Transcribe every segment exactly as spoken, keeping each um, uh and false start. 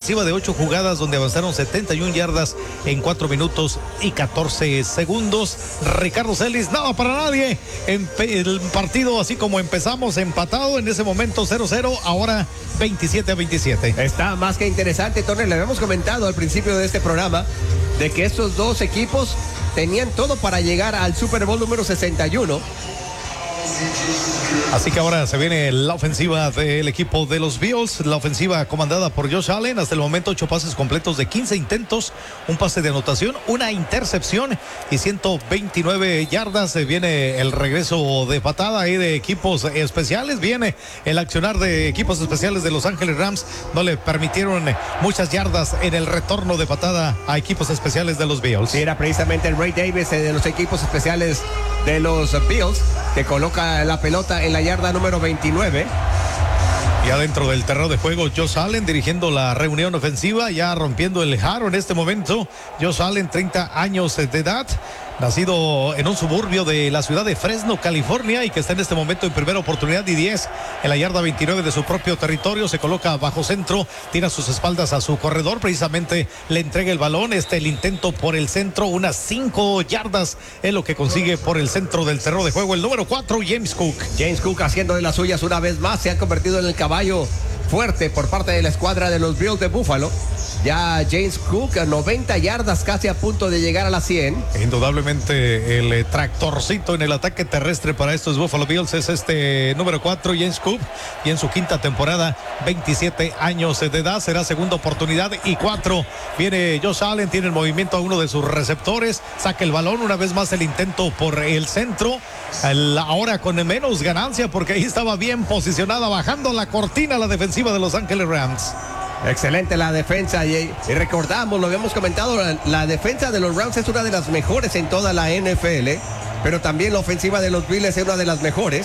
ofensiva de ocho jugadas donde avanzaron setenta y una yardas en cuatro minutos y catorce segundos. Ricardo Celis, nada para nadie. El partido, así como empezamos, empatado en ese momento cero cero, ahora veintisiete a veintisiete. Está más que interesante, Tony. Le habíamos comentado al principio de este programa de que estos dos equipos tenían todo para llegar al Super Bowl número sesenta y uno. Así que ahora se viene la ofensiva del equipo de los Bills, la ofensiva comandada por Josh Allen. Hasta el momento ocho pases completos de quince intentos, un pase de anotación, una intercepción y ciento veintinueve yardas. Se viene el regreso de patada ahí de equipos especiales. Viene el accionar de equipos especiales de Los Ángeles Rams. No le permitieron muchas yardas en el retorno de patada a equipos especiales de los Bills. Sí, era precisamente el Ray Davis de los equipos especiales de los Bills que coloca la pelota en la yarda número veintinueve. Ya dentro del terreno de juego, Josh Allen dirigiendo la reunión ofensiva, ya rompiendo el jaro en este momento. Josh Allen, treinta años de edad, nacido en un suburbio de la ciudad de Fresno, California, y que está en este momento en primera oportunidad y diez en la yarda veintinueve de su propio territorio. Se coloca bajo centro, tiene a sus espaldas a su corredor, precisamente le entrega el balón. Este el intento por el centro, unas cinco yardas es lo que consigue por el centro del terreno de juego el número cuatro, James Cook. James Cook haciendo de las suyas una vez más, se ha convertido en el caballo fuerte por parte de la escuadra de los Bills de Buffalo. Ya James Cook a noventa yardas, casi a punto de llegar a las cien. Indudablemente el eh, tractorcito en el ataque terrestre para estos Buffalo Bills es este número cuatro, James Cook, y en su quinta temporada, veintisiete años de edad, será segunda oportunidad y cuatro. Viene Josh Allen, tiene el movimiento a uno de sus receptores, saca el balón, una vez más el intento por el centro, el, ahora con menos ganancia porque ahí estaba bien posicionada, bajando la cortina la defensiva de Los Ángeles Rams. Excelente la defensa y, y recordamos, lo habíamos comentado, la, la defensa de los Rams es una de las mejores en toda la N F L, pero también la ofensiva de los Bills es una de las mejores.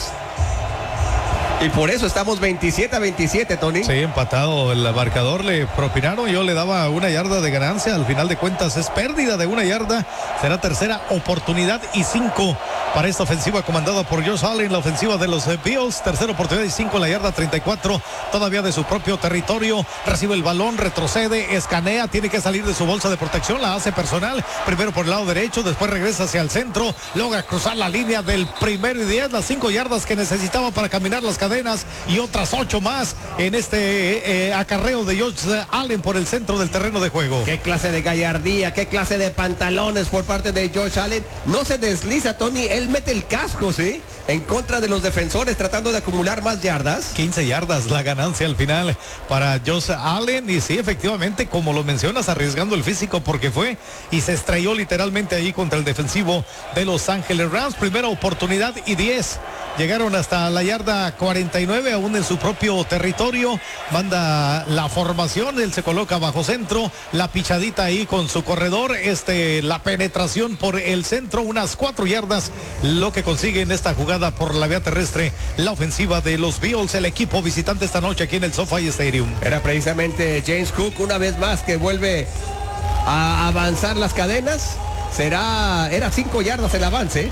Y por eso estamos veintisiete a veintisiete, Tony. Sí, empatado el marcador, le propinaron, yo le daba una yarda de ganancia, al final de cuentas es pérdida de una yarda, será tercera oportunidad y cinco para esta ofensiva comandada por Josh Allen, la ofensiva de los Bills, tercera oportunidad y cinco en la yarda treinta y cuatro, todavía de su propio territorio, recibe el balón, retrocede, escanea, tiene que salir de su bolsa de protección, la hace personal, primero por el lado derecho, después regresa hacia el centro, logra cruzar la línea del primer y diez, las cinco yardas que necesitaba para caminar las cadenas y otras ocho más en este eh, acarreo de Josh Allen por el centro del terreno de juego. Qué clase de gallardía, qué clase de pantalones por parte de Josh Allen. No se desliza, Tony, él mete el casco, ¿sí? En contra de los defensores, tratando de acumular más yardas. quince yardas la ganancia al final para Josh Allen, y sí, efectivamente, como lo mencionas, arriesgando el físico porque fue y se estrelló literalmente ahí contra el defensivo de Los Ángeles Rams. Primera oportunidad y diez. Llegaron hasta la yarda cuarenta y nueve, aún en su propio territorio. Manda la formación, él se coloca bajo centro, la pichadita ahí con su corredor, este, la penetración por el centro, unas cuatro yardas, lo que consigue en esta jugada por la vía terrestre, la ofensiva de los Bills, el equipo visitante esta noche aquí en el SoFi Stadium. Era precisamente James Cook una vez más que vuelve a avanzar las cadenas. Será, era cinco yardas el avance.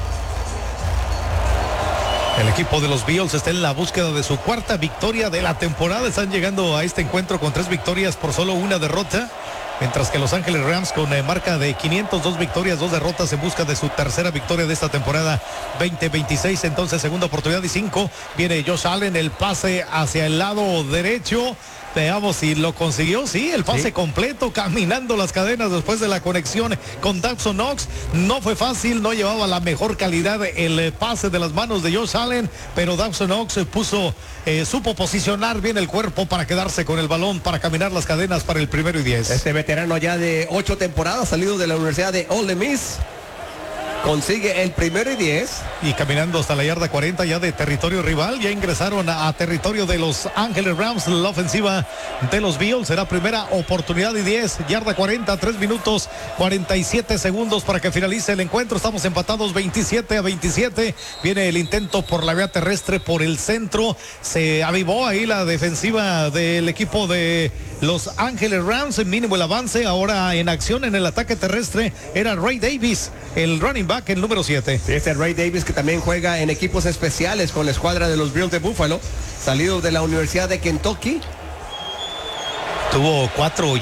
El equipo de los Bills está en la búsqueda de su cuarta victoria de la temporada. Están llegando a este encuentro con tres victorias por solo una derrota. Mientras que Los Ángeles Rams con eh, marca de quinientas dos victorias, dos derrotas en busca de su tercera victoria de esta temporada veinte veintiséis. Entonces segunda oportunidad y cinco. Viene Josh Allen, el pase hacia el lado derecho. Veamos si lo consiguió. Sí, el pase sí. completo, caminando las cadenas después de la conexión con Dawson Knox. No fue fácil, no llevaba la mejor calidad el pase de las manos de Josh Allen, pero Dawson Knox puso, eh, supo posicionar bien el cuerpo para quedarse con el balón, para caminar las cadenas para el primero y diez. Este veterano ya de ocho temporadas, salido de la Universidad de Ole Miss, consigue el primero y diez. Y caminando hasta la yarda cuarenta ya de territorio rival, ya ingresaron a, a territorio de Los Ángeles Rams. La ofensiva de los Bills será primera oportunidad y diez, yarda cuarenta, tres minutos cuarenta y siete segundos para que finalice el encuentro. Estamos empatados veintisiete a veintisiete. Viene el intento por la vía terrestre por el centro. Se avivó ahí la defensiva del equipo de Los Ángeles Rams. Mínimo el avance. Ahora en acción en el ataque terrestre era Ray Davis, el running back, el número siete. Este Ray Davis, que también juega en equipos especiales con la escuadra de los Bills de Buffalo, salido de la Universidad de Kentucky. Tuvo cuatro